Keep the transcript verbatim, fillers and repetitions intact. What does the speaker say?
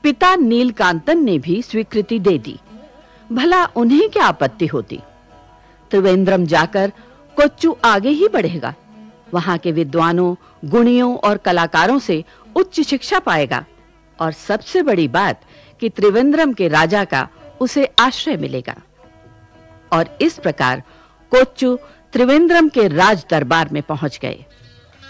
पिता नीलकांतन ने भी स्वीकृति दे दी। भला उन्हें क्या आपत्ति होती? त्रिवेंद्रम जाकर कोच्चू आगे ही बढ़ेगा, वहां के विद्वानों, गुणियों और कलाकारों से उच्च शिक्षा पाएगा और सबसे बड़ी बात कि त्रिवेंद्रम के राजा का उसे आश्रय मिलेगा। और इस प्रकार कोच्चू त्रिवेंद्रम के राज दरबार में पहुंच गए।